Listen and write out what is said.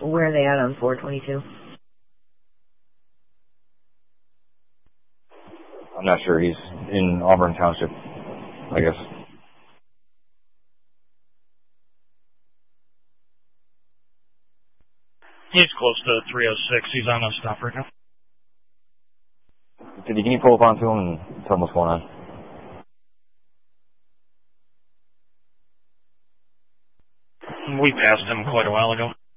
Where are they at on 422? I'm not sure. He's in Auburn Township, I guess. He's close to 306. He's on a stop right now. Can you pull up onto him and tell him what's going on? We passed him quite a while ago.